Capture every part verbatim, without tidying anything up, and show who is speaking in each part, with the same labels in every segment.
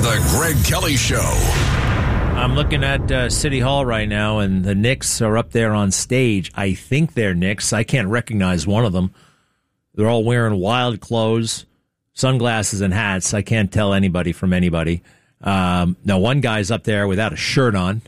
Speaker 1: the Greg Kelly Show.
Speaker 2: I'm looking at uh, City Hall right now, and the Knicks are up there on stage. I think they're Knicks. I can't recognize one of them. They're all wearing wild clothes, sunglasses, and hats. I can't tell anybody from anybody. Um, now, one guy's up there without a shirt on.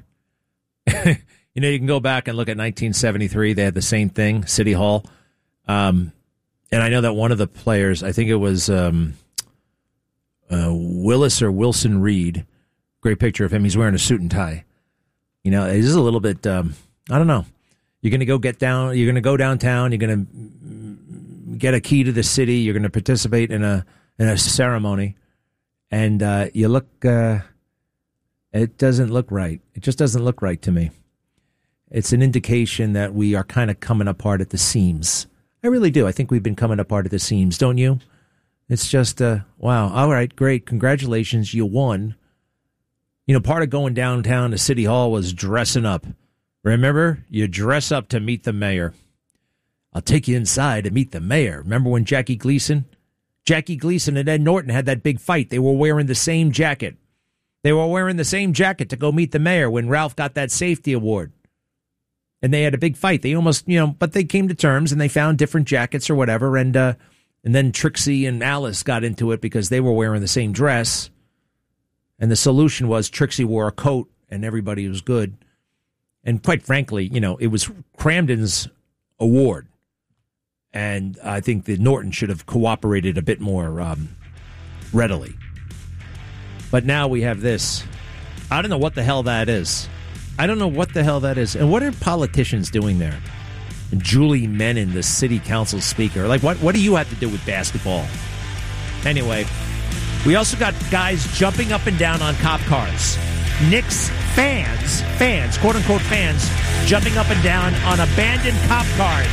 Speaker 2: You know, you can go back and look at nineteen seventy-three. They had the same thing, City Hall. Um, and I know that one of the players, I think it was um, uh, Willis or Wilson Reed. Great picture of him. He's wearing a suit and tie. You know, it is a little bit, um, I don't know. You're going to go get down, you're going to go downtown, you're going to get a key to the city, you're going to participate in a in a ceremony, and uh, you look, uh, it doesn't look right. It just doesn't look right to me. It's an indication that we are kind of coming apart at the seams. I really do. I think we've been coming apart at the seams, don't you? It's just, uh, wow, all right, great, congratulations, you won. You know, part of going downtown to City Hall was dressing up. Remember? You dress up to meet the mayor. I'll take you inside to meet the mayor. Remember when Jackie Gleason? Jackie Gleason and Ed Norton had that big fight. They were wearing the same jacket. They were wearing the same jacket to go meet the mayor when Ralph got that safety award. And they had a big fight. They almost, you know, but they came to terms and they found different jackets or whatever. And, uh, and then Trixie and Alice got into it because they were wearing the same dress. And the solution was Trixie wore a coat and everybody was good. And quite frankly, you know, it was Cramden's award. And I think that Norton should have cooperated a bit more um, readily. But now we have this. I don't know what the hell that is. I don't know what the hell that is. And what are politicians doing there? And Julie Menin, the city council speaker. Like, what, what do you have to do with basketball? Anyway, we also got guys jumping up and down on cop cars. Knicks fans, fans, quote-unquote fans, jumping up and down on abandoned cop cars.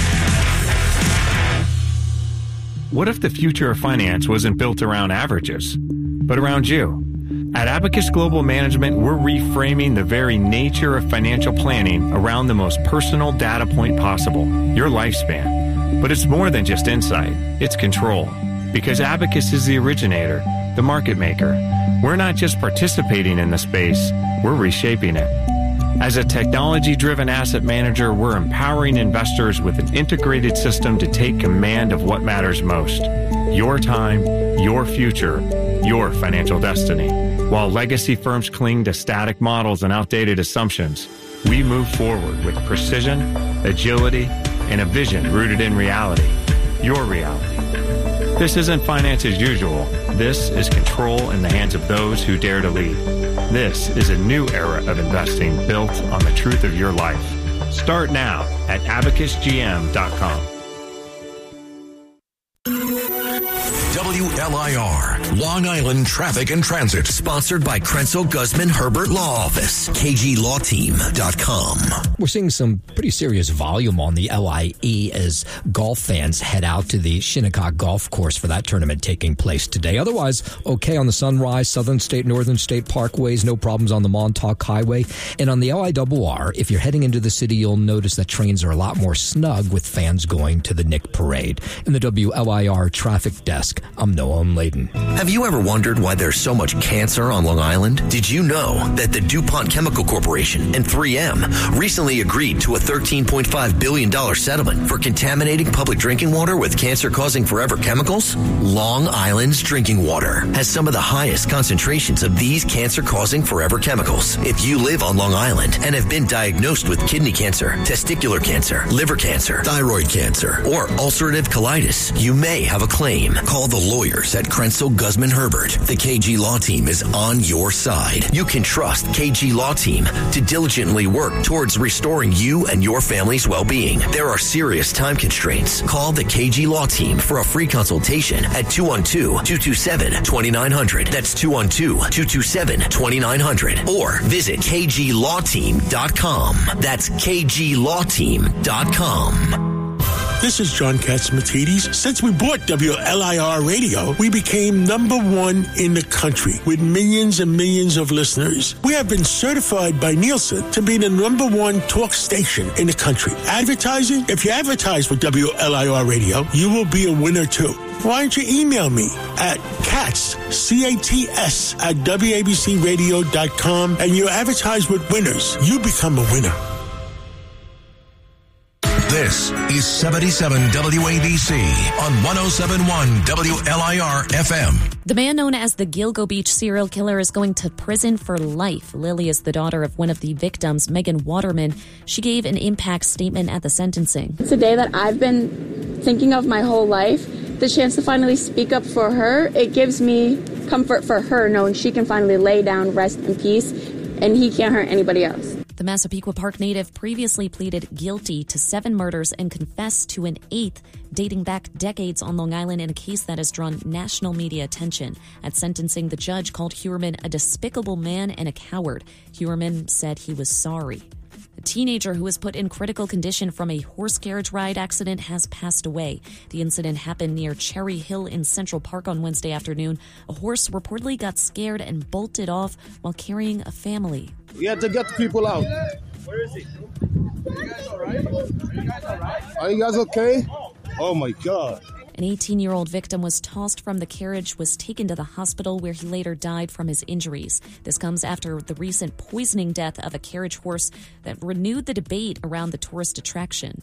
Speaker 3: What if the future of finance wasn't built around averages, but around you? At Abacus Global Management, we're reframing the very nature of financial planning around the most personal data point possible, your lifespan. But it's more than just insight, it's control. Because Abacus is the originator, the market maker. We're not just participating in the space, we're reshaping it. As a technology-driven asset manager, we're empowering investors with an integrated system to take command of what matters most. Your time, your future, your financial destiny. While legacy firms cling to static models and outdated assumptions, we move forward with precision, agility, and a vision rooted in reality. Your reality. This isn't finance as usual. This is control in the hands of those who dare to lead. This is a new era of investing built on the truth of your life. Start now at abacus g m dot com.
Speaker 1: W L I R, Long Island Traffic and Transit.
Speaker 4: Sponsored by Krenzel Guzman Herbert Law Office, k g law team dot com.
Speaker 5: We're seeing some pretty serious volume on the L I E as golf fans head out to the Shinnecock Golf Course for that tournament taking place today. Otherwise, okay on the Sunrise, Southern State, Northern State Parkways, no problems on the Montauk Highway. And on the L I R R, if you're heading into the city, you'll notice that trains are a lot more snug with fans going to the Nick Parade. In the W L I R traffic desk, I'm Noam Layden.
Speaker 4: Have you ever wondered why there's so much cancer on Long Island? Did you know that the DuPont Chemical Corporation and three M recently agreed to a thirteen point five billion dollars settlement for contaminating public drinking water with cancer-causing forever chemicals? Long Island's drinking water has some of the highest concentrations of these cancer-causing forever chemicals. If you live on Long Island and have been diagnosed with kidney cancer, testicular cancer, liver cancer, thyroid cancer, or ulcerative colitis, you may have a claim. Call the lawyers at Krenzel Guzman Herbert. The K G Law Team is on your side. You can trust K G Law Team to diligently work towards restoring you and your family's well-being. There are serious time constraints. Call the K G Law Team for a free consultation at two one two, two two seven, two nine zero zero. That's two one two, two two seven, two nine zero zero. Or visit k g law team dot com. That's k g law team dot com.
Speaker 6: This is John Catsimatidis. Since we bought W L I R Radio, we became number one in the country with millions and millions of listeners. We have been certified by Nielsen to be the number one talk station in the country. Advertising? If you advertise with W L I R Radio, you will be a winner too. why don't you email me at cats, C A T S, at W A B C radio dot com, and you advertise with winners. You become a winner.
Speaker 1: This is seventy-seven W A B C on one oh seven point one W L I R F M.
Speaker 7: The man known as the Gilgo Beach serial killer is going to prison for life. Lily is the daughter of one of the victims, Megan Waterman. She gave an impact statement at the sentencing.
Speaker 8: It's a day that I've been thinking of my whole life. The chance to finally speak up for her, it gives me comfort for her knowing she can finally lay down, rest in peace, and he can't hurt anybody else.
Speaker 7: The Massapequa Park native previously pleaded guilty to seven murders and confessed to an eighth, dating back decades on Long Island in a case that has drawn national media attention. At sentencing, the judge called Huerman a despicable man and a coward. Huerman said he was sorry. A teenager who was put in critical condition from a horse carriage ride accident has passed away. The incident happened near Cherry Hill in Central Park on Wednesday afternoon. A horse reportedly got scared and bolted off while carrying a family.
Speaker 9: We had to get the people out. Where is he? Are you guys all right? Are you guys all right? Are you guys okay? Oh, my God.
Speaker 7: An eighteen-year-old victim was tossed from the carriage, was taken to the hospital where he later died from his injuries. This comes after the recent poisoning death of a carriage horse that renewed the debate around the tourist attraction.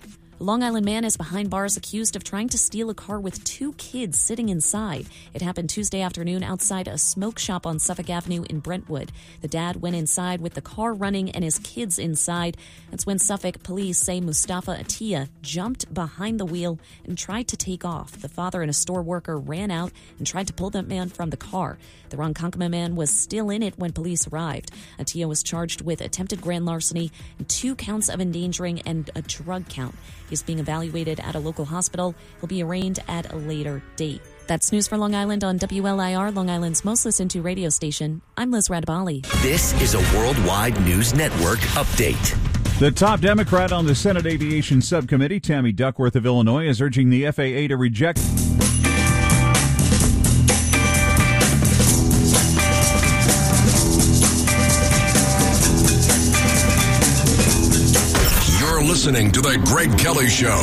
Speaker 7: A Long Island man is behind bars accused of trying to steal a car with two kids sitting inside. It happened Tuesday afternoon outside a smoke shop on Suffolk Avenue in Brentwood. The dad went inside with the car running and his kids inside. That's when Suffolk police say Mustafa Atiyah jumped behind the wheel and tried to take off. The father and a store worker ran out and tried to pull the man from the car. The Ronkonkoma man was still in it when police arrived. Atiyah was charged with attempted grand larceny and two counts of endangering and a drug count. He's being evaluated at a local hospital. He'll be arraigned at a later date. That's news for Long Island on W L I R, Long Island's most listened to radio station. I'm Liz Radabali.
Speaker 4: This is a Worldwide News Network update.
Speaker 10: The top Democrat on the Senate Aviation Subcommittee, Tammy Duckworth of Illinois, is urging the F A A to reject...
Speaker 1: Listening to the Greg Kelly Show.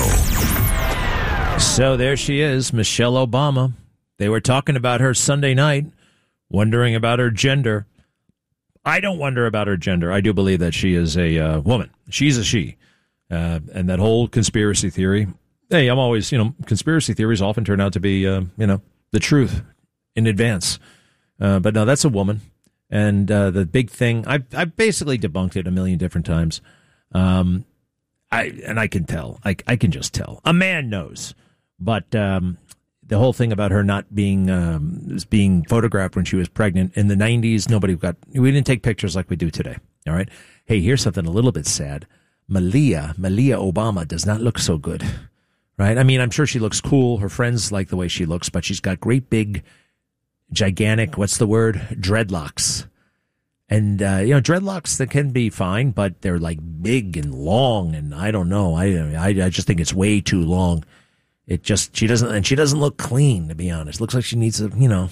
Speaker 2: So there she is, Michelle Obama. They were talking about her Sunday night, wondering about her gender. I don't wonder about her gender. I do believe that she is a uh, woman. She's a she. Uh, and that whole conspiracy theory. Hey, I'm always, you know, conspiracy theories often turn out to be, uh, you know, the truth in advance. Uh, but no, that's a woman. And uh, the big thing, I've, I've basically debunked it a million different times. Um I and I can tell. I, I can just tell. A man knows. But um, the whole thing about her not being um, being photographed when she was pregnant in the nineties, nobody got. We didn't take pictures like we do today. All right. Hey, here's something a little bit sad. Malia, Malia Obama does not look so good. Right. I mean, I'm sure she looks cool. Her friends like the way she looks, but she's got great big, gigantic. What's the word? Dreadlocks. And, uh, you know, dreadlocks, that can be fine, but they're like big and long. And I don't know. I, I, I just think it's way too long. It just, she doesn't, and she doesn't look clean, to be honest. Looks like she needs a, you know,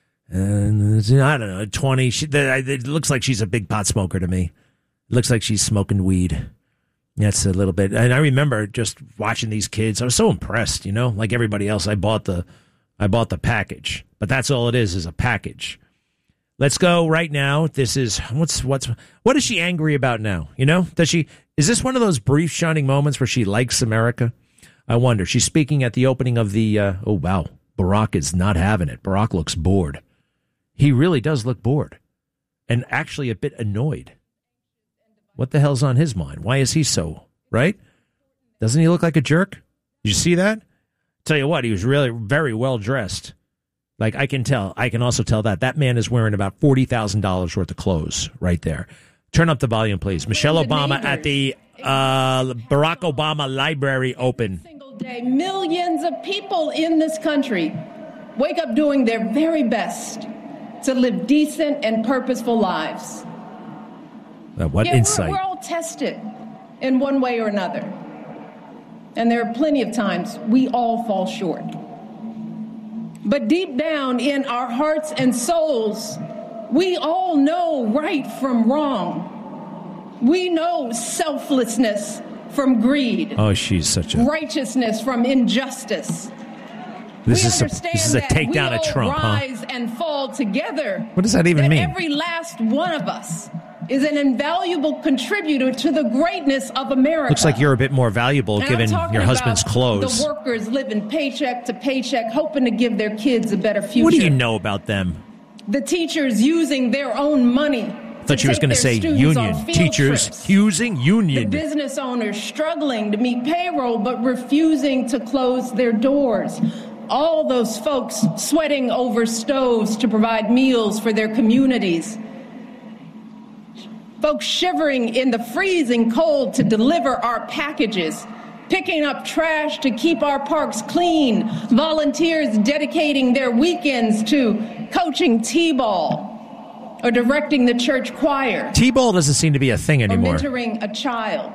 Speaker 2: uh, I don't know, twenty. She, it looks like she's a big pot smoker to me. It looks like she's smoking weed. That's a little bit. And I remember just watching these kids. I was so impressed, you know, like everybody else. I bought the, I bought the package, but that's all it is, is a package. Let's go right now. This is what's what's what is she angry about now? You know, does she is this one of those brief shining moments where she likes America? I wonder. She's speaking at the opening of the. Uh, oh wow, Barack is not having it. Barack looks bored. He really does look bored, and actually a bit annoyed. What the hell's on his mind? Why is he so right? Doesn't he look like a jerk? Did you see that? Tell you what, he was really very well dressed. Like, I can tell. I can also tell that. That man is wearing about forty thousand dollars worth of clothes right there. Turn up the volume, please. Michelle Obama at the uh, Barack Obama Library Open.
Speaker 11: Single day, millions of people in this country wake up doing their very best to live decent and purposeful lives.
Speaker 2: Uh, what
Speaker 11: Yet
Speaker 2: insight.
Speaker 11: We're, we're all tested in one way or another. And there are plenty of times we all fall short. But deep down in our hearts and souls, we all know right from wrong. We know selflessness from greed.
Speaker 2: Oh, she's such a...
Speaker 11: Righteousness from injustice.
Speaker 2: This
Speaker 11: we
Speaker 2: is a,
Speaker 11: understand
Speaker 2: this is a
Speaker 11: that
Speaker 2: takedown
Speaker 11: we
Speaker 2: of
Speaker 11: all
Speaker 2: Trump,
Speaker 11: rise
Speaker 2: huh?
Speaker 11: and fall together.
Speaker 2: What does that even
Speaker 11: that
Speaker 2: mean?
Speaker 11: Every last one of us is an invaluable contributor to the greatness of America.
Speaker 2: Looks like you're a bit more valuable
Speaker 11: And
Speaker 2: given
Speaker 11: I'm talking
Speaker 2: your husband's
Speaker 11: about
Speaker 2: clothes.
Speaker 11: the workers living paycheck to paycheck, hoping to give their kids a better future.
Speaker 2: What do you know about them?
Speaker 11: The teachers using their own money.
Speaker 2: I thought you was going to say union. Teachers
Speaker 11: trips.
Speaker 2: using union.
Speaker 11: The business owners struggling to meet payroll but refusing to close their doors. All those folks sweating over stoves to provide meals for their communities. Folks shivering in the freezing cold to deliver our packages. Picking up trash to keep our parks clean. Volunteers dedicating their weekends to coaching T-ball. Or directing the church choir.
Speaker 2: T-ball doesn't seem to be a thing anymore.
Speaker 11: Or mentoring a child.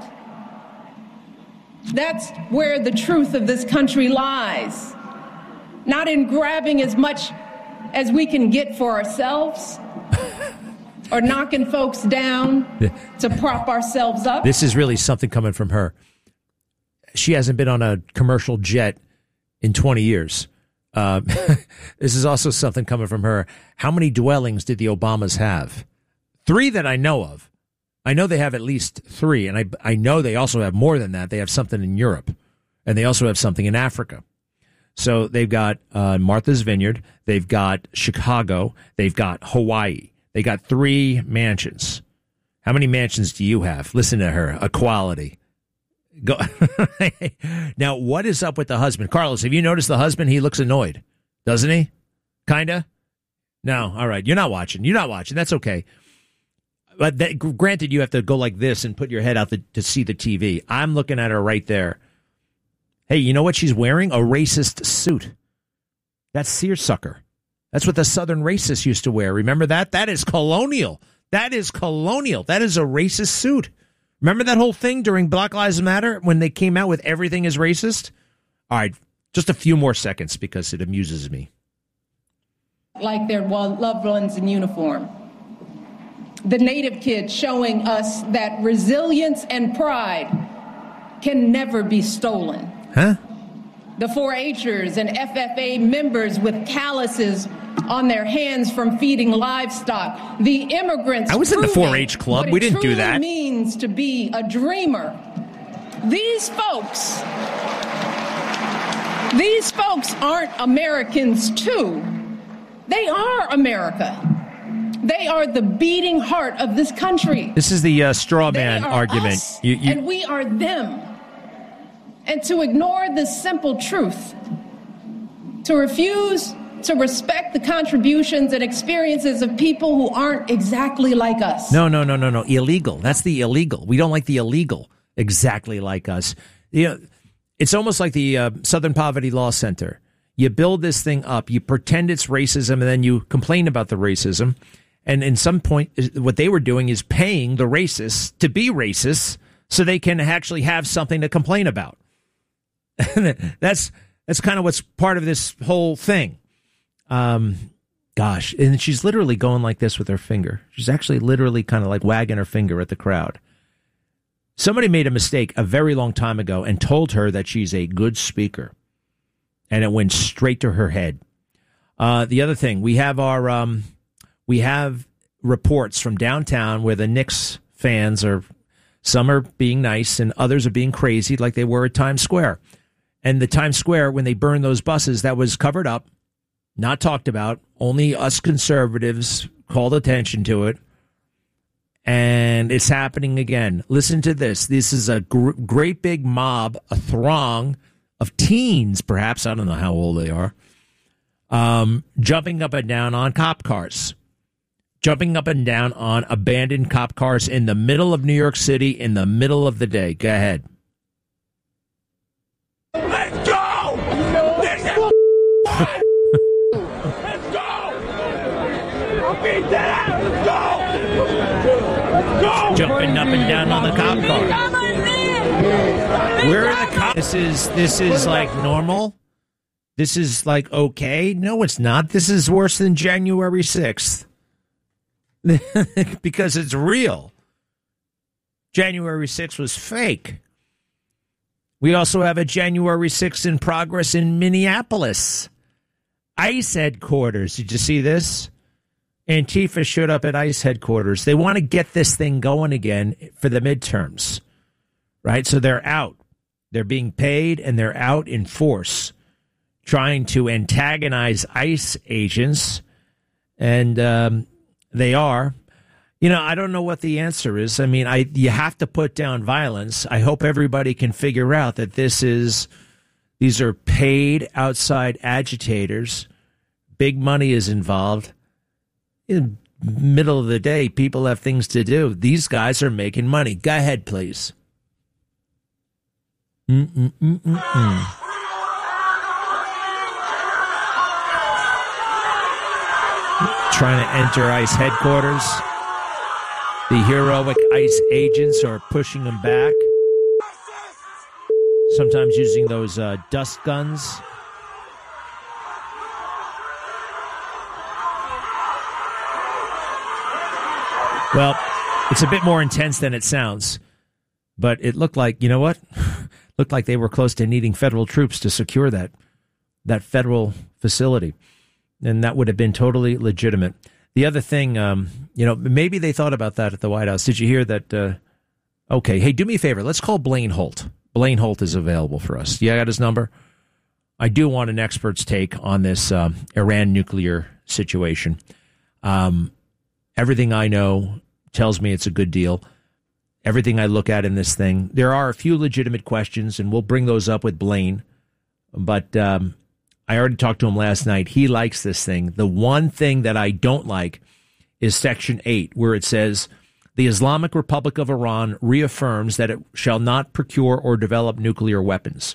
Speaker 11: That's where the truth of this country lies. Not in grabbing as much as we can get for ourselves. Or knocking folks down to prop ourselves up.
Speaker 2: This is really something coming from her. She hasn't been on a commercial jet in twenty years. Uh, this is also something coming from her. How many dwellings did the Obamas have? Three that I know of. I know they have at least three, and I I know they also have more than that. They have something in Europe, and they also have something in Africa. So they've got uh, Martha's Vineyard, they've got Chicago, they've got Hawaii. They got three mansions. How many mansions do you have? Listen to her. Equality. Go. Now, what is up with the husband? Carlos, have you noticed the husband? He looks annoyed, doesn't he? Kinda? No. All right. You're not watching. You're not watching. That's okay. But that, granted, you have to go like this and put your head out the, to see the T V. I'm looking at her right there. Hey, you know what she's wearing? A racist suit. That's seersucker. That's what the Southern racists used to wear. Remember that? That is colonial. That is colonial. That is a racist suit. Remember that whole thing during Black Lives Matter when they came out with everything is racist? All right, just a few more seconds because it amuses me.
Speaker 11: Like their loved ones in uniform. The Native kids showing us that resilience and pride can never be stolen.
Speaker 2: Huh?
Speaker 11: The four H'ers and F F A members with calluses on their hands from feeding livestock. The immigrants.
Speaker 2: I was in the four H club. We didn't do that.
Speaker 11: What it truly means to be a dreamer. These folks, these folks aren't Americans too. They are America. They are the beating heart of this country.
Speaker 2: This is the uh, straw man
Speaker 11: they are
Speaker 2: argument.
Speaker 11: Us,
Speaker 2: you, you...
Speaker 11: And we are them. And to ignore this simple truth, to refuse to respect the contributions and experiences of people who aren't exactly like us.
Speaker 2: No, no, no, no, no. Illegal. That's the illegal. We don't like the illegal exactly like us. You know, it's almost like the uh, Southern Poverty Law Center. You build this thing up, you pretend it's racism, and then you complain about the racism. And in some point, what they were doing is paying the racists to be racists so they can actually have something to complain about. that's that's kind of what's part of this whole thing. Um, gosh, and she's literally going like this with her finger. She's actually literally kind of like wagging her finger at the crowd. Somebody made a mistake a very long time ago and told her that she's a good speaker. And it went straight to her head. Uh, the other thing, we have our um, we have reports from downtown where the Knicks fans are, some are being nice and others are being crazy like they were at Times Square. And the Times Square, when they burned those buses, that was covered up, not talked about. Only us conservatives called attention to it. And it's happening again. Listen to this. This is a gr- great big mob, a throng of teens, perhaps. I don't know how old they are. Um, jumping up and down on cop cars. Jumping up and down on abandoned cop cars in the middle of New York City in the middle of the day. Go ahead.
Speaker 12: Let's go! Let's go! Let's go! I'll beat that out! Let's go! Go!
Speaker 2: Jumping up and down on the cop car. Where are the cops? This is this is like normal. This is like okay. No, it's not. This is worse than January sixth. Because it's real. January sixth was fake. We also have a January sixth in progress in Minneapolis. ICE headquarters. Did you see this? Antifa showed up at ICE headquarters. They want to get this thing going again for the midterms, right? So they're out. They're being paid, and they're out in force, trying to antagonize ICE agents, and um, they are. You know, I don't know what the answer is. I mean, I you have to put down violence. I hope everybody can figure out that this is these are paid outside agitators. Big money is involved. In the middle of the day, people have things to do. These guys are making money. Go ahead, please. Mm-mm-mm-mm-mm. Trying to enter ICE headquarters. The heroic ICE agents are pushing them back. Sometimes using those uh, dust guns. Well, it's a bit more intense than it sounds. But it looked like, you know what? Looked like they were close to needing federal troops to secure that that federal facility. And that would have been totally legitimate. The other thing, um, you know, maybe they thought about that at the White House. Did you hear that? Uh, okay, hey, do me a favor. Let's call Blaine Holt. Blaine Holt is available for us. Yeah, I got his number. I do want an expert's take on this um, Iran nuclear situation. Um, everything I know tells me it's a good deal. Everything I look at in this thing, there are a few legitimate questions, and we'll bring those up with Blaine. But um, I already talked to him last night. He likes this thing. The one thing that I don't like is Section eight, where it says, the Islamic Republic of Iran reaffirms that it shall not procure or develop nuclear weapons.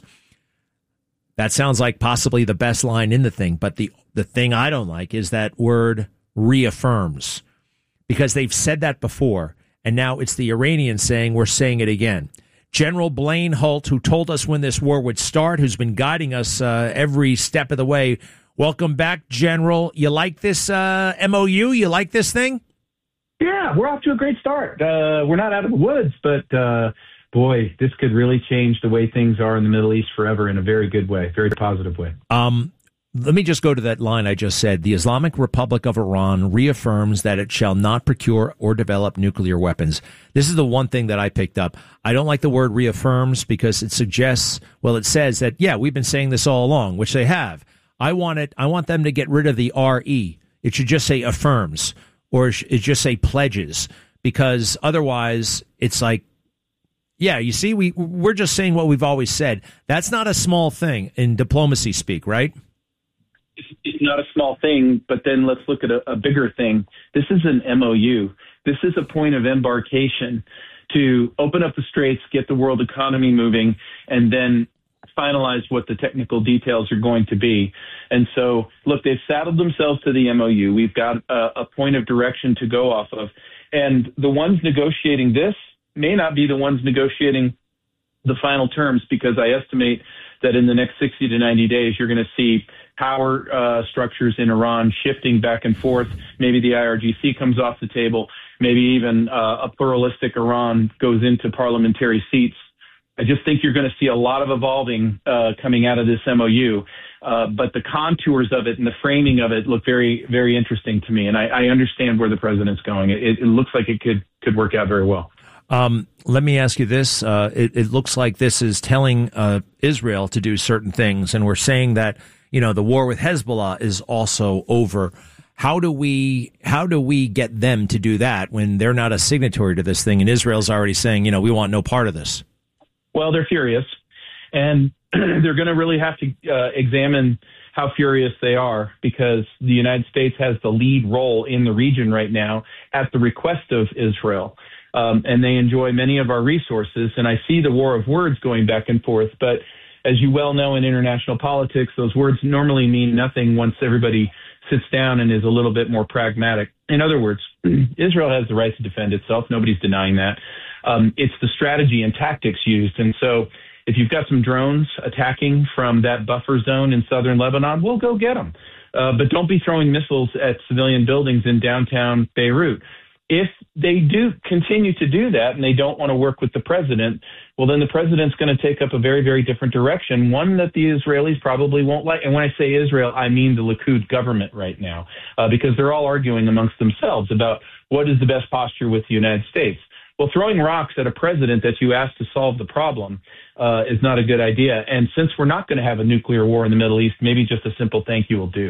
Speaker 2: That sounds like possibly the best line in the thing. But the, the thing I don't like is that word reaffirms, because they've said that before. And now it's the Iranians saying we're saying it again. General Blaine Holt, who told us when this war would start, who's been guiding us uh, every step of the way. Welcome back, General. You like this uh, M O U? You like this thing?
Speaker 13: Yeah, we're off to a great start. Uh, we're not out of the woods, but uh, boy, this could really change the way things are in the Middle East forever in a very good way, very positive way.
Speaker 2: Um, let me just go to that line I just said. The Islamic Republic of Iran reaffirms that it shall not procure or develop nuclear weapons. This is the one thing that I picked up. I don't like the word reaffirms because it suggests, well, it says that, yeah, we've been saying this all along, which they have. I want it. I want them to get rid of the R E. It should just say affirms, or it should just say pledges, because otherwise it's like, yeah, you see, we, we're just saying what we've always said. That's not a small thing in diplomacy speak, right?
Speaker 13: It's not a small thing, but then let's look at a, a bigger thing. This is an M O U. This is a point of embarkation to open up the straits, get the world economy moving, and then finalize what the technical details are going to be. And so, look, they've saddled themselves to the M O U. We've got a, a point of direction to go off of. And the ones negotiating this may not be the ones negotiating the final terms, because I estimate that in the next sixty to ninety days, you're going to see power uh, structures in Iran shifting back and forth. Maybe the I R G C comes off the table. Maybe even uh, a pluralistic Iran goes into parliamentary seats. I just think you're going to see a lot of evolving uh, coming out of this M O U. Uh, but the contours of it and the framing of it look very, very interesting to me. And I, I understand where the president's going. It, it looks like it could, could work out very well.
Speaker 2: Um, let me ask you this. Uh, it, it looks like this is telling uh, Israel to do certain things. And we're saying that, you know, the war with Hezbollah is also over. How do we how do we get them to do that when they're not a signatory to this thing? And Israel's already saying, you know, we want no part of this.
Speaker 13: Well, they're furious, and they're going to really have to uh, examine how furious they are, because the United States has the lead role in the region right now at the request of Israel. Um, and they enjoy many of our resources. And I see the war of words going back and forth. But as you well know, in international politics, those words normally mean nothing once everybody sits down and is a little bit more pragmatic. In other words, Israel has the right to defend itself. Nobody's denying that. Um, it's the strategy and tactics used. And so if you've got some drones attacking from that buffer zone in southern Lebanon, we'll go get them. Uh, but don't be throwing missiles at civilian buildings in downtown Beirut. if they do continue to do that and they don't want to work with the president, well, then the president's going to take up a very, very different direction, one that the Israelis probably won't like. And when I say Israel, I mean the Likud government right now, uh, because they're all arguing amongst themselves about what is the best posture with the United States. Well, throwing rocks at a president that you asked to solve the problem uh, is not a good idea. And since we're not going to have a nuclear war in the Middle East, maybe just a simple thank you will do.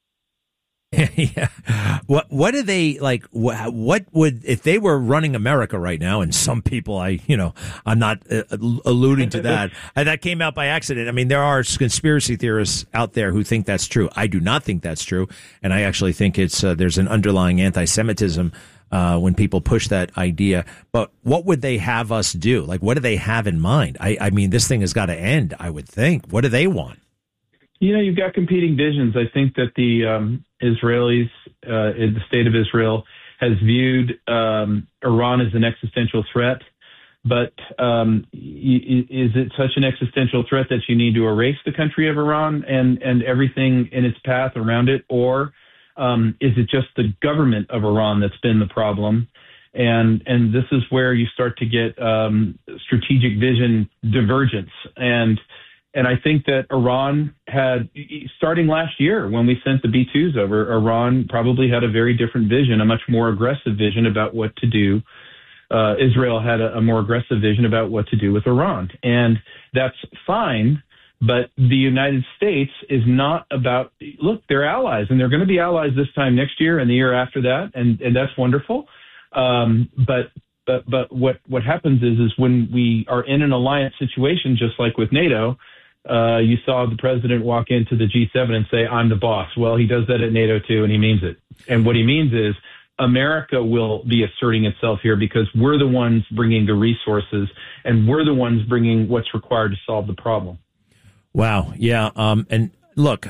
Speaker 2: Yeah. What what do they like? What, what would, if they were running America right now? And some people, I you know, I'm not uh, alluding to that. And that came out by accident. I mean, there are conspiracy theorists out there who think that's true. I do not think that's true, and I actually think it's uh, there's an underlying anti-Semitism uh, when people push that idea. But what would they have us do? Like, what do they have in mind? I, I mean, this thing has got to end, I would think. What do they want?
Speaker 13: You know, you've got competing visions. I think that the um, Israelis, uh, in the state of Israel, has viewed um, Iran as an existential threat. But um, y- is it such an existential threat that you need to erase the country of Iran and, and everything in its path around it? Or um, is it just the government of Iran that's been the problem? And and this is where you start to get um, strategic vision divergence. And And I think that Iran had, starting last year when we sent the B twos over, Iran probably had a very different vision, a much more aggressive vision about what to do. Uh, Israel had a, a more aggressive vision about what to do with Iran. And that's fine, but the United States is not about, look, they're allies, and they're going to be allies this time next year and the year after that, and, and that's wonderful. Um, but but but what, what happens is, is when we are in an alliance situation, just like with NATO, Uh, you saw the president walk into the G seven and say, I'm the boss. Well, he does that at NATO too, and he means it. And what he means is America will be asserting itself here because we're the ones bringing the resources and we're the ones bringing what's required to solve the problem.
Speaker 2: Wow. Yeah. Um, and look,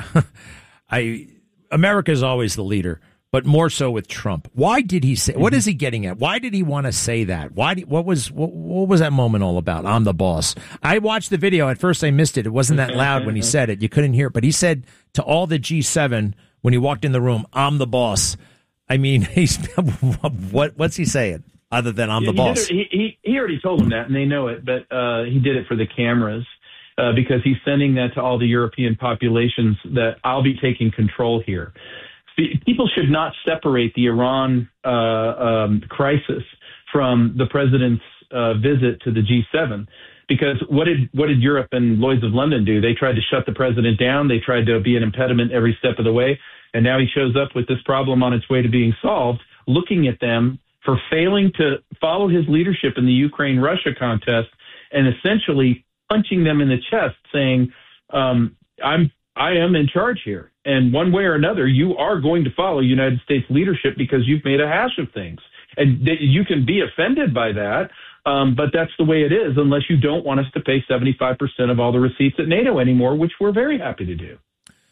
Speaker 2: I America is always the leader, but more so with Trump. Why did he say, what is he getting at? Why did he want to say that? Why? Did, what was what, what was that moment all about? I'm the boss. I watched the video. At first I missed it. It wasn't that loud when he said it. You couldn't hear it. But he said to all the G seven when he walked in the room, I'm the boss. I mean, he's what? What's he saying other than I'm
Speaker 13: yeah,
Speaker 2: the boss?
Speaker 13: He, he, he already told them that, and they know it. But uh, he did it for the cameras uh, because he's sending that to all the European populations that I'll be taking control here. People should not separate the Iran uh, um, crisis from the president's uh, visit to the G seven, because what did what did Europe and Lloyd's of London do? They tried to shut the president down. They tried to be an impediment every step of the way. And now he shows up with this problem on its way to being solved, looking at them for failing to follow his leadership in the Ukraine-Russia contest and essentially punching them in the chest, saying, um, I'm I am in charge here. And one way or another, you are going to follow United States leadership because you've made a hash of things. And th- you can be offended by that, um, but that's the way it is, unless you don't want us to pay seventy-five percent of all the receipts at NATO anymore, which we're very happy to do.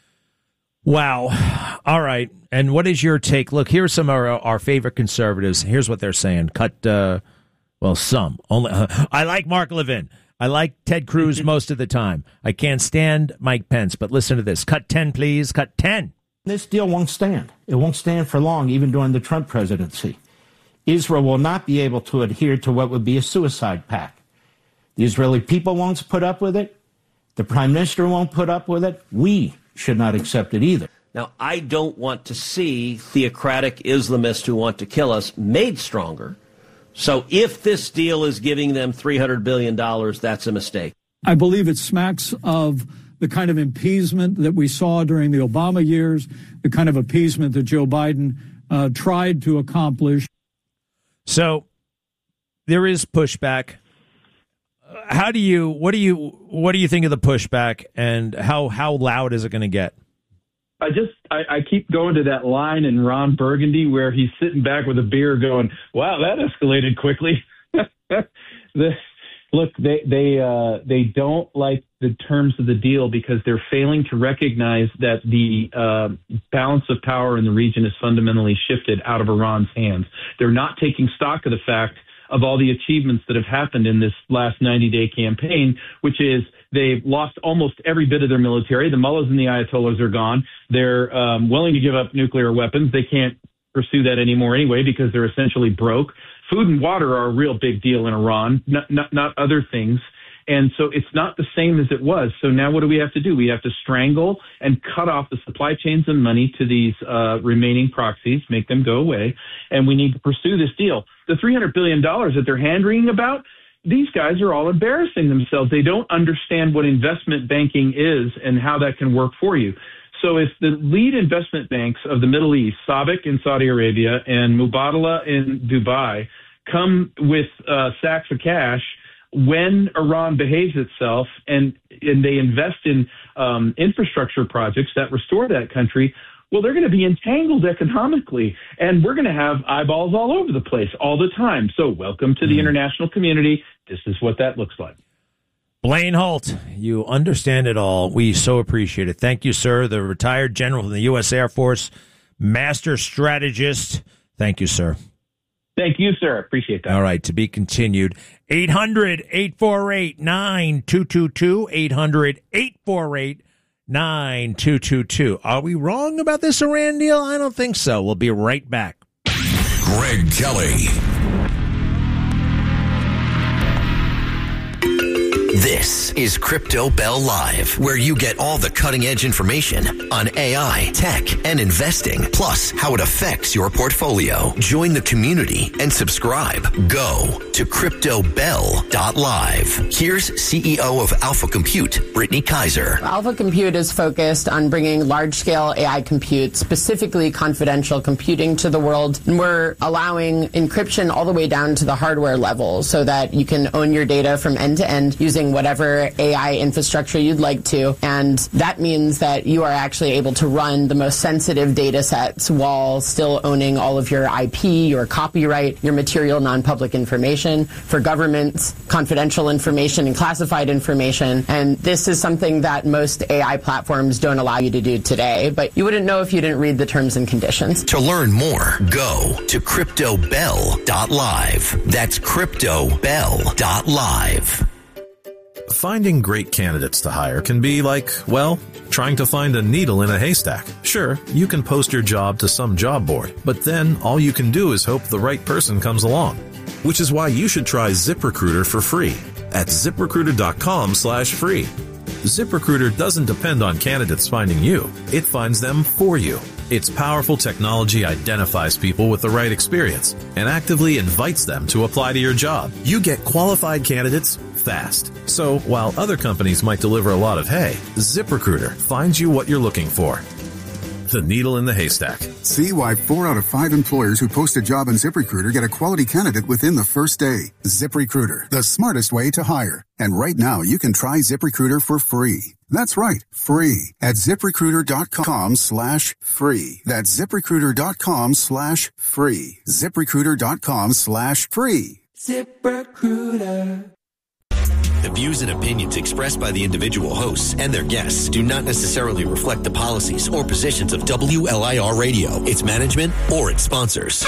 Speaker 2: Wow. All right. And what is your take? Look, here's some of our, our favorite conservatives. Here's what they're saying. Cut, uh, well, some. Only. Uh, I like Mark Levin. I like Ted Cruz most of the time. I can't stand Mike Pence, but listen to this. Cut ten, please. Cut ten.
Speaker 14: This deal won't stand. It won't stand for long, even during the Trump presidency. Israel will not be able to adhere to what would be a suicide pact. The Israeli people won't put up with it. The prime minister won't put up with it. We should not accept it either.
Speaker 15: Now, I don't want to see theocratic Islamists who want to kill us made stronger. So if this deal is giving them three hundred billion dollars, that's a mistake.
Speaker 16: I believe it smacks of the kind of appeasement that we saw during the Obama years, the kind of appeasement that Joe Biden uh, tried to accomplish.
Speaker 2: So there is pushback. How do you, what do you, what do you think of the pushback, and how, how loud is it going to get?
Speaker 13: I just, I, I keep going to that line in Ron Burgundy where he's sitting back with a beer going, wow, that escalated quickly. the, look, they, they, uh, they don't like the terms of the deal because they're failing to recognize that the uh, balance of power in the region is fundamentally shifted out of Iran's hands. They're not taking stock of the fact of all the achievements that have happened in this last ninety-day campaign, which is they've lost almost every bit of their military. The mullahs and the ayatollahs are gone. They're um, willing to give up nuclear weapons. They can't pursue that anymore anyway because they're essentially broke. Food and water are a real big deal in Iran, not, not, not other things. And so it's not the same as it was. So now what do we have to do? We have to strangle and cut off the supply chains and money to these uh, remaining proxies, make them go away, and we need to pursue this deal. The three hundred billion dollars that they're hand-wringing about, these guys are all embarrassing themselves. They don't understand what investment banking is and how that can work for you. So if the lead investment banks of the Middle East, SABIC in Saudi Arabia and Mubadala in Dubai, come with uh, sacks of cash when Iran behaves itself and, and they invest in um, infrastructure projects that restore that country, well, they're going to be entangled economically, and we're going to have eyeballs all over the place all the time. So welcome to the international community. This is what that looks like.
Speaker 2: Blaine Holt, you understand it all. We so appreciate it. Thank you, sir. The retired general from the U S Air Force, master strategist. Thank you, sir.
Speaker 13: Thank you, sir. Appreciate that.
Speaker 2: All right, to be continued. eight hundred, eight four eight, nine two two two, eight hundred, eight four eight, nine two two two. Are we wrong about this Iran deal? I don't think so. We'll be right back.
Speaker 1: Greg Kelly.
Speaker 4: This is Crypto Bell Live, where you get all the cutting-edge information on A I, tech, and investing, plus how it affects your portfolio. Join the community and subscribe. Go to crypto bell dot live. Here's C E O of Alpha Compute, Brittany Kaiser.
Speaker 17: Alpha Compute is focused on bringing large-scale A I compute, specifically confidential computing, to the world. And we're allowing encryption all the way down to the hardware level so that you can own your data from end to end using whatever A I infrastructure you'd like to. And that means that you are actually able to run the most sensitive data sets while still owning all of your I P, your copyright, your material non-public information, for governments, confidential information and classified information. And this is something that most A I platforms don't allow you to do today, but you wouldn't know if you didn't read the terms and conditions.
Speaker 4: To learn more, go to crypto bell dot live. That's crypto bell dot live.
Speaker 18: Finding great candidates to hire can be like, well, trying to find a needle in a haystack. Sure, you can post your job to some job board, but then all you can do is hope the right person comes along. Which is why you should try ZipRecruiter for free at ZipRecruiter.com slash free. ZipRecruiter doesn't depend on candidates finding you. It finds them for you. Its powerful technology identifies people with the right experience and actively invites them to apply to your job. You get qualified candidates fast. So while other companies might deliver a lot of hay, ZipRecruiter finds you what you're looking for. The needle in the haystack.
Speaker 19: See why four out of five employers who post a job on ZipRecruiter get a quality candidate within the first day. ZipRecruiter, the smartest way to hire. And right now, you can try ZipRecruiter for free. That's right, free at ZipRecruiter.com slash free. That's ZipRecruiter.com slash free. ZipRecruiter.com slash free.
Speaker 20: ZipRecruiter.
Speaker 4: The views and opinions expressed by the individual hosts and their guests do not necessarily reflect the policies or positions of W L I R Radio, its management, or its sponsors.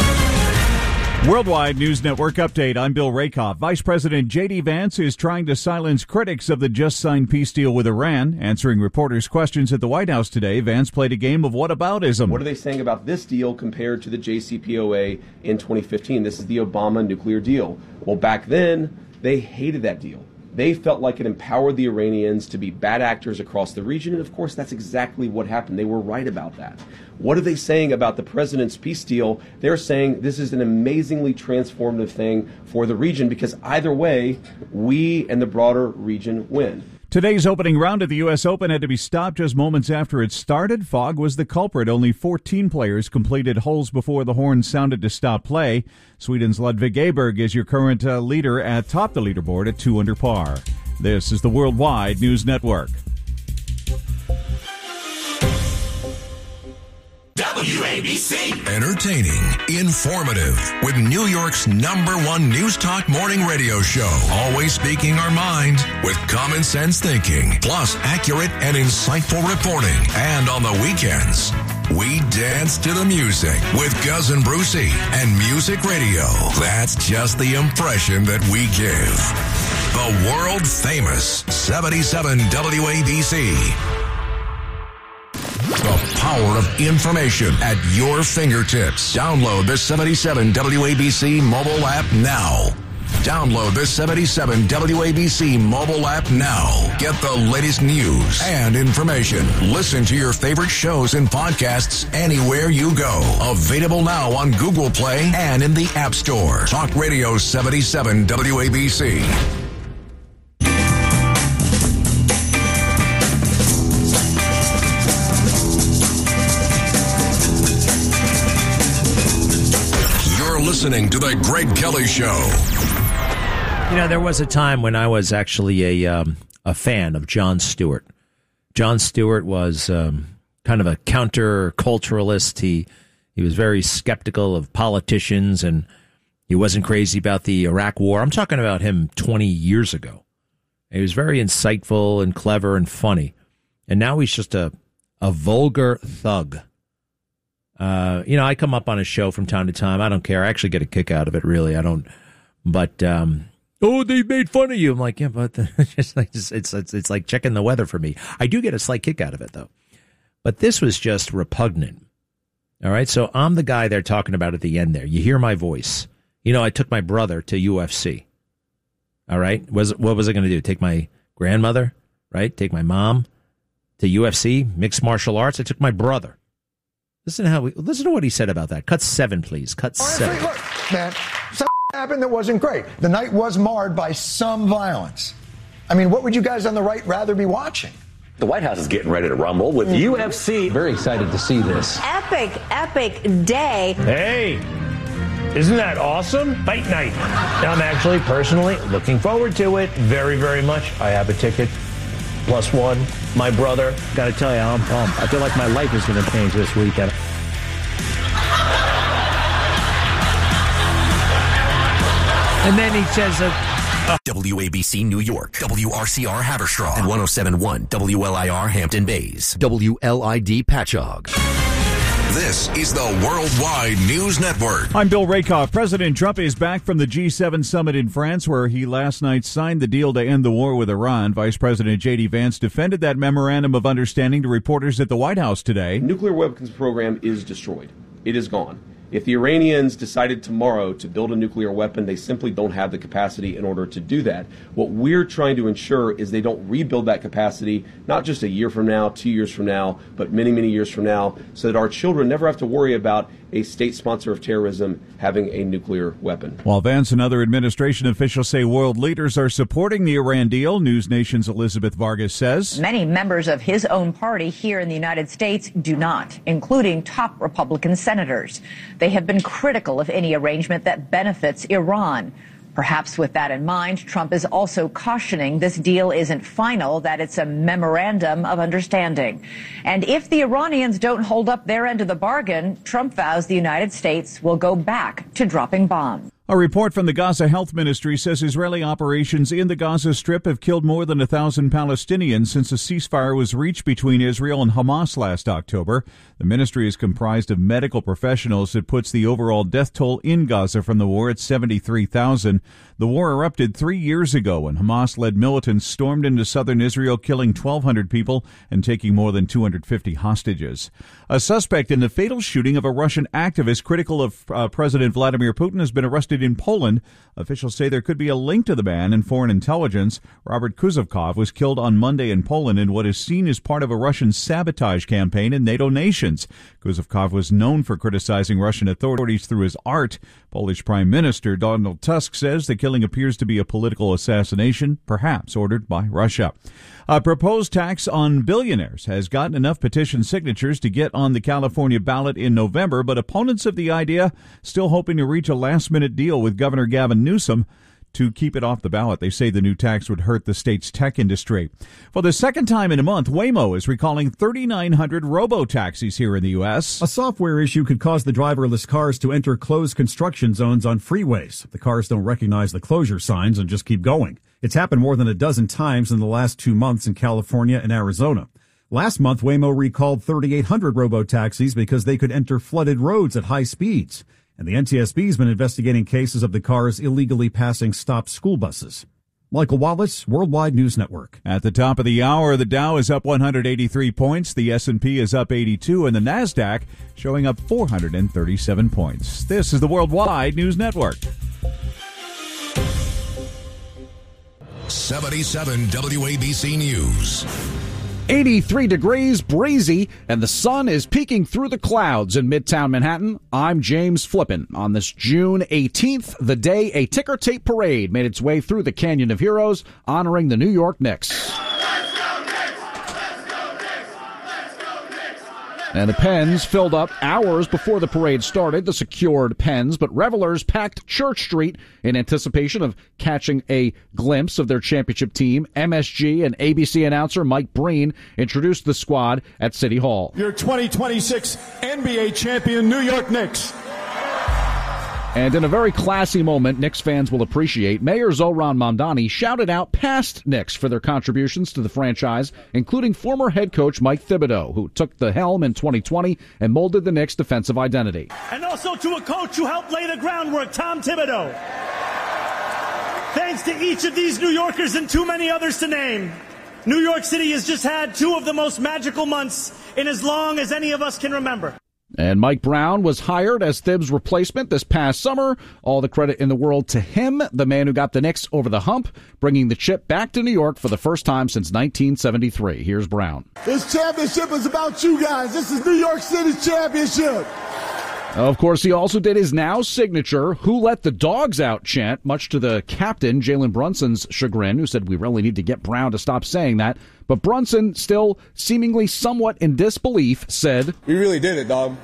Speaker 10: Worldwide News Network update. I'm Bill Rakoff. Vice President J D. Vance is trying to silence critics of the just-signed peace deal with Iran. Answering reporters' questions at the White House today, Vance played a game of whataboutism.
Speaker 21: What are they saying about this deal compared to the J C P O A in twenty fifteen? This is the Obama nuclear deal. Well, back then, they hated that deal. They felt like it empowered the Iranians to be bad actors across the region, and of course that's exactly what happened. They were right about that. What are they saying about the president's peace deal? They're saying this is an amazingly transformative thing for the region because either way, we and the broader region win.
Speaker 10: Today's opening round of the U S Open had to be stopped just moments after it started. Fog was the culprit. Only fourteen players completed holes before the horn sounded to stop play. Sweden's Ludvig Aberg is your current uh, leader at top the leaderboard at two under par. This is the Worldwide News Network.
Speaker 1: W A B C. Entertaining, informative, with New York's number one news talk morning radio show. Always speaking our mind with common sense thinking, plus accurate and insightful reporting. And on the weekends, we dance to the music with Gus and Brucey and Music Radio. That's just the impression that we give. The world famous seventy-seven W A B C. The power of information at your fingertips. Download the seventy-seven W A B C mobile app now. Download the seventy-seven W A B C mobile app now. Get the latest news and information. Listen to your favorite shows and podcasts anywhere you go. Available now on Google Play and in the App Store. Talk Radio seventy-seven W A B C. You're listening to The Greg Kelly Show.
Speaker 2: You know, there was a time when I was actually a um, a fan of Jon Stewart. Jon Stewart was um, kind of a counter-culturalist. He he was very skeptical of politicians, and he wasn't crazy about the Iraq War. I'm talking about him twenty years ago. He was very insightful and clever and funny. And now he's just a, a vulgar thug. Uh, you know, I come up on his show from time to time. I don't care. I actually get a kick out of it, really. I don't. But... Um, Oh, they made fun of you. I'm like, yeah, but it's just like it's, it's it's like checking the weather for me. I do get a slight kick out of it, though. But this was just repugnant. All right, so I'm the guy they're talking about at the end there. You hear my voice. You know, I took my brother to U F C. All right, was what was I going to do? Take my grandmother, right? Take my mom to U F C, mixed martial arts. I took my brother. Listen to how we, listen to what he said about that. Cut seven, please. Cut seven.
Speaker 3: Look, man. So happened that wasn't great. The night was marred by some violence. I mean, what would you guys on the right rather be watching?
Speaker 22: The White House is getting ready to rumble with mm-hmm. U F C.
Speaker 23: Very excited to see this.
Speaker 24: Epic, epic day.
Speaker 25: Hey, isn't that awesome? Fight night. Now, I'm actually personally looking forward to it very, very much. I have a ticket. Plus one. My brother. Got to tell you, I'm pumped. I feel like my life is going to change this weekend.
Speaker 2: And then he says, uh, uh,
Speaker 4: W A B C New York, W R C R Haverstraw, and one oh seven point one W L I R Hampton Bays, W L I D Patchogue.
Speaker 1: This is the Worldwide News Network.
Speaker 10: I'm Bill Rakoff. President Trump is back from the G seven summit in France, where he last night signed the deal to end the war with Iran. Vice President J D. Vance defended that memorandum of understanding to reporters at the White House today.
Speaker 21: The nuclear weapons program is destroyed. It is gone. If the Iranians decided tomorrow to build a nuclear weapon, they simply don't have the capacity in order to do that. What we're trying to ensure is they don't rebuild that capacity, not just a year from now, two years from now, but many, many years from now, so that our children never have to worry about a state sponsor of terrorism having a nuclear weapon.
Speaker 10: While Vance and other administration officials say world leaders are supporting the Iran deal, News Nation's Elizabeth Vargas says
Speaker 26: many members of his own party here in the United States do not, including top Republican senators. They have been critical of any arrangement that benefits Iran. Perhaps with that in mind, Trump is also cautioning this deal isn't final, that it's a memorandum of understanding. And if the Iranians don't hold up their end of the bargain, Trump vows the United States will go back to dropping bombs.
Speaker 10: A report from the Gaza Health Ministry says Israeli operations in the Gaza Strip have killed more than a thousand Palestinians since a ceasefire was reached between Israel and Hamas last October. The ministry is comprised of medical professionals. It puts the overall death toll in Gaza from the war at seventy-three thousand. The war erupted three years ago when Hamas-led militants stormed into southern Israel, killing twelve hundred people and taking more than two hundred fifty hostages. A suspect in the fatal shooting of a Russian activist critical of uh, President Vladimir Putin has been arrested in Poland. Officials say there could be a link to the man in foreign intelligence. Robert Kuzovkov was killed on Monday in Poland in what is seen as part of a Russian sabotage campaign in NATO nations. Kuzovkov was known for criticizing Russian authorities through his art. Polish Prime Minister Donald Tusk says the killing appears to be a political assassination, perhaps ordered by Russia. A proposed tax on billionaires has gotten enough petition signatures to get on the California ballot in November, but opponents of the idea still hoping to reach a last-minute deal with Governor Gavin Newsom to keep it off the ballot. They say the new tax would hurt the state's tech industry. For the second time in a month, Waymo is recalling thirty-nine hundred robo-taxis here in the U S.
Speaker 27: A software issue could cause the driverless cars to enter closed construction zones on freeways. The cars don't recognize the closure signs and just keep going. It's happened more than a dozen times in the last two months in California and Arizona. Last month, Waymo recalled thirty-eight hundred robo-taxis because they could enter flooded roads at high speeds. And the N T S B has been investigating cases of the cars illegally passing stopped school buses. Michael Wallace, Worldwide News Network.
Speaker 10: At the top of the hour, the Dow is up one hundred eighty-three points, the S and P is up eighty-two, and the NASDAQ showing up four hundred thirty-seven points. This is the Worldwide News Network.
Speaker 1: seventy-seven W A B C News.
Speaker 5: eighty-three degrees, breezy, and the sun is peeking through the clouds in Midtown Manhattan. I'm James Flippin. On this June eighteenth, the day a ticker tape parade made its way through the Canyon of Heroes, honoring the New York Knicks. And the pens filled up hours before the parade started, the secured pens, but revelers packed Church Street in anticipation of catching a glimpse of their championship team. M S G and A B C announcer Mike Breen introduced the squad at City Hall.
Speaker 6: Your twenty twenty-six N B A champion New York Knicks.
Speaker 5: And in a very classy moment Knicks fans will appreciate, Mayor Zohran Mamdani shouted out past Knicks for their contributions to the franchise, including former head coach Mike Thibodeau, who took the helm in twenty twenty and molded the Knicks' defensive identity.
Speaker 7: And also to a coach who helped lay the groundwork, Tom Thibodeau. Thanks to each of these New Yorkers and too many others to name, New York City has just had two of the most magical months in as long as any of us can remember.
Speaker 5: And Mike Brown was hired as Thibs' replacement this past summer. All the credit in the world to him, the man who got the Knicks over the hump, bringing the chip back to New York for the first time since nineteen seventy-three. Here's Brown.
Speaker 6: This championship is about you guys. This is New York City's championship.
Speaker 5: Of course, he also did his now signature "Who Let the Dogs Out" chant, much to the captain, Jalen Brunson's chagrin, who said we really need to get Brown to stop saying that. But Brunson, still seemingly somewhat in disbelief, said,
Speaker 6: "We really did it, dog."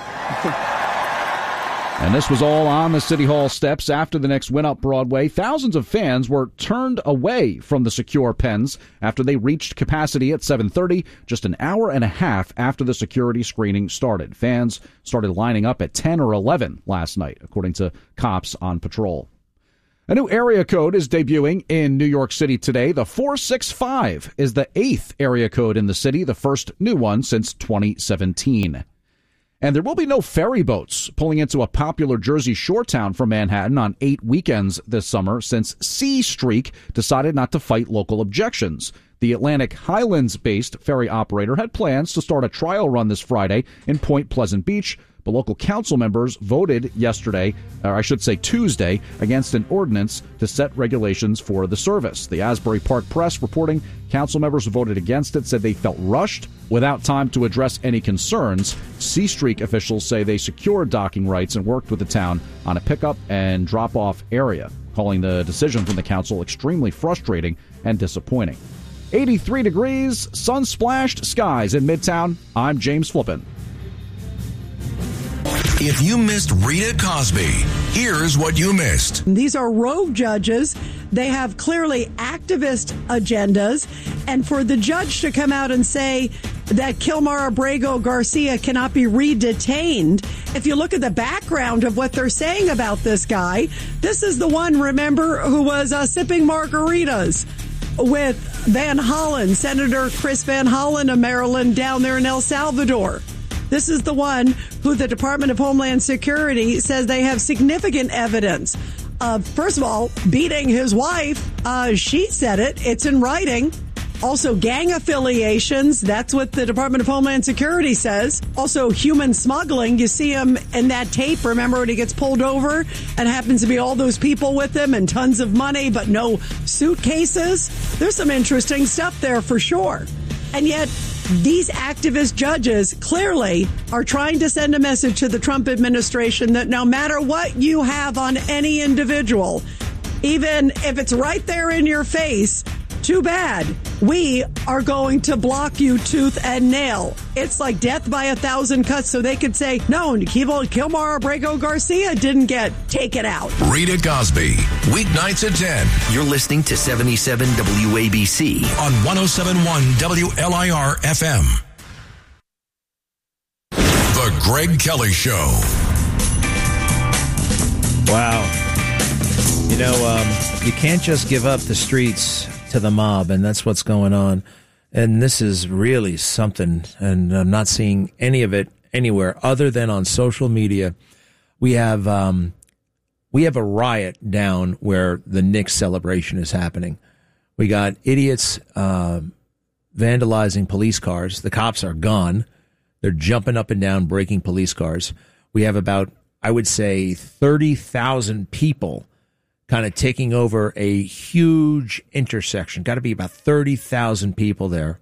Speaker 5: And this was all on the City Hall steps after the Knicks went up Broadway. Thousands of fans were turned away from the secure pens after they reached capacity at seven thirty, just an hour and a half after the security screening started. Fans started lining up at ten or eleven last night, according to cops on patrol. A new area code is debuting in New York City today. The four six five is the eighth area code in the city, the first new one since twenty seventeen. And there will be no ferry boats pulling into a popular Jersey Shore town from Manhattan on eight weekends this summer since Sea Streak decided not to fight local objections. The Atlantic Highlands-based ferry operator had plans to start a trial run this Friday in Point Pleasant Beach, but local council members voted yesterday, or I should say Tuesday, against an ordinance to set regulations for the service. The Asbury Park Press reporting council members who voted against it said they felt rushed without time to address any concerns. Sea Streak officials say they secured docking rights and worked with the town on a pickup and drop-off area, calling the decision from the council extremely frustrating and disappointing. eighty-three degrees, sun-splashed skies in Midtown. I'm James Flippin.
Speaker 1: If you missed Rita Cosby, here's what you missed.
Speaker 8: These are rogue judges. They have clearly activist agendas. And for the judge to come out and say that Kilmar Abrego Garcia cannot be re-detained, if you look at the background of what they're saying about this guy, this is the one, remember, who was uh, sipping margaritas with Van Hollen, Senator Chris Van Hollen of Maryland down there in El Salvador. This is the one who the Department of Homeland Security says they have significant evidence of, first of all, beating his wife. Uh, she said it. It's in writing. Also, gang affiliations. That's what the Department of Homeland Security says. Also, human smuggling. You see him in that tape. Remember when he gets pulled over and happens to be all those people with him and tons of money, but no suitcases? There's some interesting stuff there for sure. And yet, these activist judges clearly are trying to send a message to the Trump administration that no matter what you have on any individual, even if it's right there in your face, too bad. We are going to block you tooth and nail. It's like death by a thousand cuts, so they could say, no, Kilmar Abrego Garcia didn't get taken out.
Speaker 1: Rita Cosby, weeknights at ten.
Speaker 4: You're listening to seventy-seven W A B C
Speaker 1: on one oh seven point one W L I R F M. The Greg Kelly Show.
Speaker 2: Wow. You know, um, you can't just give up the streets to the mob, and that's what's going on. And this is really something, and I'm not seeing any of it anywhere other than on social media. We have um, We have a riot down where the Knicks celebration is happening. We got idiots uh, vandalizing police cars. The cops are gone. They're jumping up and down, breaking police cars. We have about, I would say, thirty thousand people kind of taking over a huge intersection. Got to be about thirty thousand people there.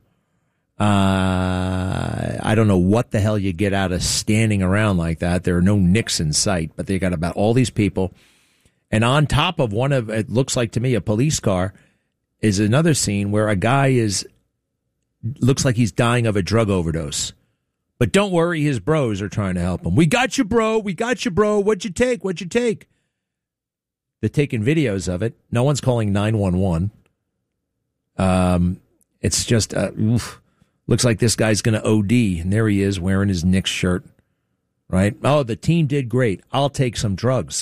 Speaker 2: Uh, I don't know what the hell you get out of standing around like that. There are no Knicks in sight, but they got about all these people. And on top of one of, it looks like to me, a police car is another scene where a guy is, looks like he's dying of a drug overdose. But don't worry, his bros are trying to help him. We got you, bro. We got you, bro. What'd you take? What'd you take? They're taking videos of it. No one's calling nine one one. Um, it's just, uh, oof. Looks like this guy's going to O D, and there he is wearing his Knicks shirt, right? Oh, the team did great. I'll take some drugs.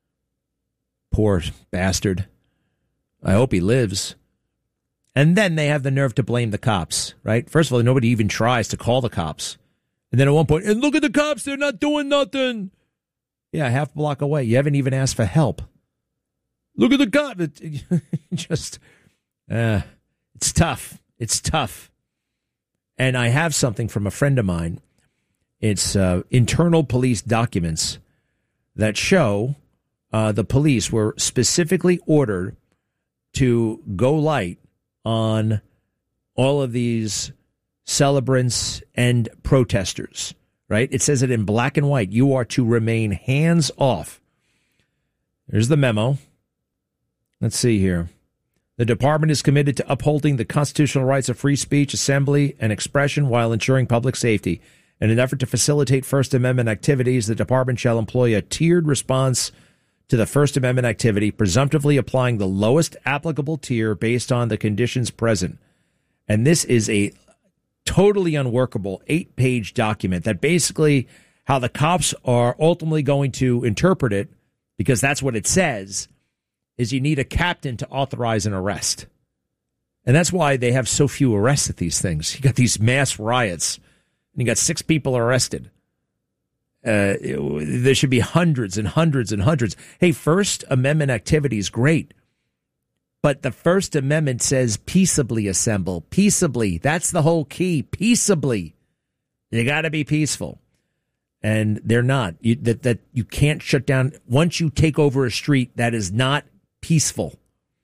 Speaker 2: Poor bastard. I hope he lives. And then they have the nerve to blame the cops, right? First of all, nobody even tries to call the cops. And then at one point, and look at the cops, they're not doing nothing. Yeah, half a block away. You haven't even asked for help. Look at the cops. It, just, uh, it's tough. It's tough. And I have something from a friend of mine. It's uh, internal police documents that show uh, the police were specifically ordered to go light on all of these celebrants and protesters, right? It says it in black and white. You are to remain hands off. There's the memo. Let's see here. The department is committed to upholding the constitutional rights of free speech, assembly, and expression while ensuring public safety. In an effort to facilitate First Amendment activities, the department shall employ a tiered response to the First Amendment activity, presumptively applying the lowest applicable tier based on the conditions present. And this is a totally unworkable eight-page document that basically how the cops are ultimately going to interpret it, because that's what it says, is you need a captain to authorize an arrest. And that's why they have so few arrests at these things. You got these mass riots, and you got six people arrested. Uh, it, there should be hundreds and hundreds and hundreds. Hey, First Amendment activity is great, but the First Amendment says peaceably assemble. Peaceably. That's the whole key. Peaceably. You got to be peaceful. And they're not. You, that, that you can't shut down. Once you take over a street, that is not peaceful.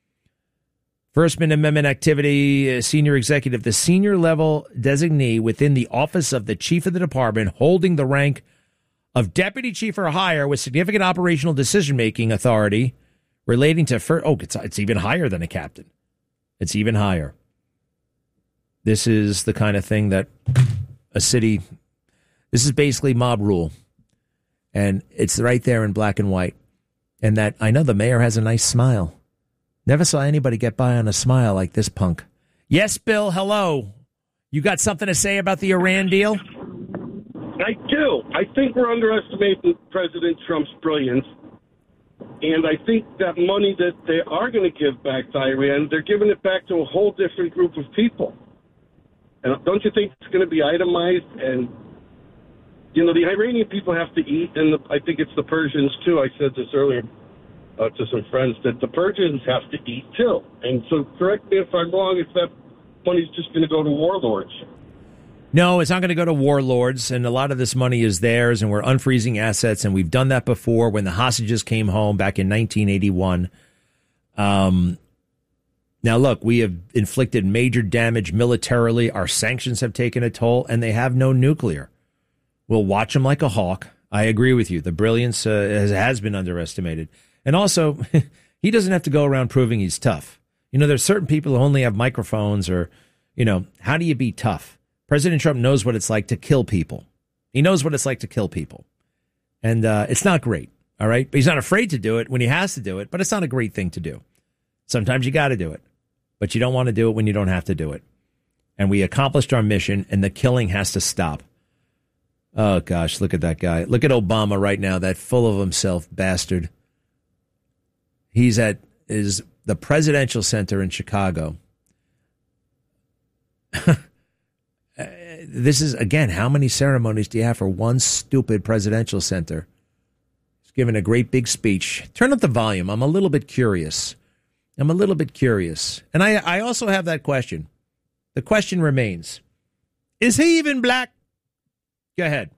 Speaker 2: First Amendment activity, uh, senior executive, the senior level designee within the office of the chief of the department holding the rank of deputy chief or higher with significant operational decision-making authority relating to, fir- oh, it's, it's even higher than a captain. It's even higher. This is the kind of thing that a city, this is basically mob rule. And it's right there in black and white. And that, I know the mayor has a nice smile. Never saw anybody get by on a smile like this punk. Yes, Bill, hello. You got something to say about the Iran deal?
Speaker 9: I do. I think we're underestimating President Trump's brilliance. And I think that money that they are going to give back to Iran, they're giving it back to a whole different group of people. And don't you think it's going to be itemized? And, you know, the Iranian people have to eat, and the, I think it's the Persians, too. I said this earlier uh, to some friends, that the Persians have to eat, too. And so correct me if I'm wrong, if that money's just going to go to warlords.
Speaker 2: No, it's not going to go to warlords, and a lot of this money is theirs, and we're unfreezing assets, and we've done that before when the hostages came home back in nineteen eighty-one. Um, now, look, we have inflicted major damage militarily. Our sanctions have taken a toll, and they have no nuclear. We'll watch them like a hawk. I agree with you. The brilliance uh, has, has been underestimated. And also, he doesn't have to go around proving he's tough. You know, there's certain people who only have microphones or, you know, how do you be tough? President Trump knows what it's like to kill people. He knows what it's like to kill people. And uh, it's not great, all right? But he's not afraid to do it when he has to do it, but it's not a great thing to do. Sometimes you got to do it, but you don't want to do it when you don't have to do it. And we accomplished our mission, and the killing has to stop. Oh, gosh, look at that guy. Look at Obama right now, that full of himself bastard. He's at is the Presidential Center in Chicago. This is, again, how many ceremonies do you have for one stupid presidential center? giving a great big speech. Turn up the volume. I'm a little bit curious. I'm a little bit curious. And I, I also have that question. The question remains, is he even black? Go ahead.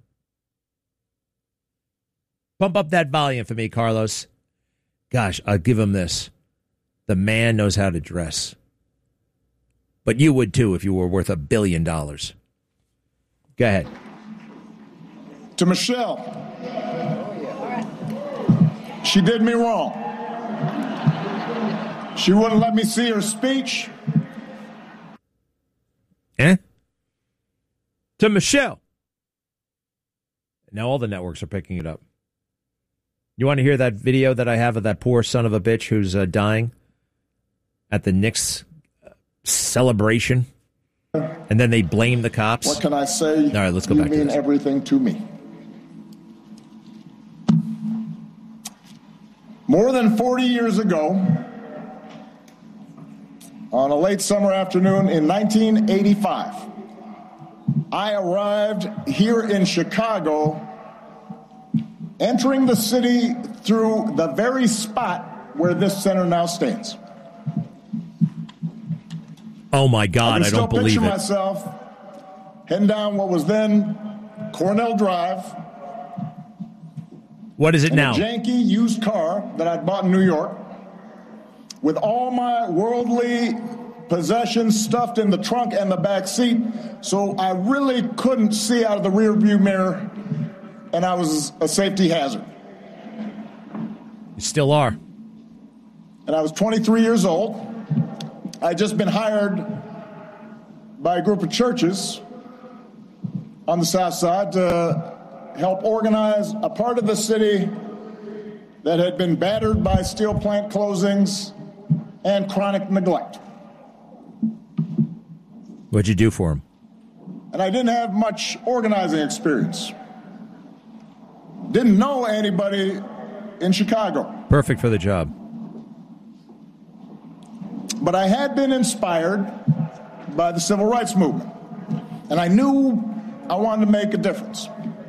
Speaker 2: Pump up that volume for me, Carlos. Gosh, I'll give him this. The man knows how to dress. But you would, too, if you were worth a billion dollars. Go ahead.
Speaker 6: To Michelle, she did me wrong. She wouldn't let me see her speech.
Speaker 2: Eh? To Michelle. Now all the networks are picking it up. You want to hear that video that I have of that poor son of a bitch who's uh, dying at the Knicks celebration? And then they blame the cops?
Speaker 6: What can I say?
Speaker 2: All right, let's go
Speaker 6: you
Speaker 2: back to
Speaker 6: mean
Speaker 2: this.
Speaker 6: everything to me. More than forty years ago, on a late summer afternoon in nineteen eighty-five, I arrived here in Chicago, entering the city through the very spot where this center now stands.
Speaker 2: Oh, my God, I,
Speaker 6: I
Speaker 2: don't believe
Speaker 6: it. I
Speaker 2: it.
Speaker 6: still picture myself heading down what was then Cornell Drive.
Speaker 2: What is it
Speaker 6: in
Speaker 2: now?
Speaker 6: A janky used car that I'd bought in New York, with all my worldly possessions stuffed in the trunk and the back seat, so I really couldn't see out of the rearview mirror, and I was a safety hazard.
Speaker 2: You still are.
Speaker 6: And I was twenty-three years old. I'd just been hired by a group of churches on the South Side to help organize a part of the city that had been battered by steel plant closings and chronic neglect.
Speaker 2: What'd you do for him?
Speaker 6: And I didn't have much organizing experience. Didn't know anybody in Chicago.
Speaker 2: Perfect for the job.
Speaker 6: But I had been inspired by the civil rights movement, and I knew I wanted to make a difference.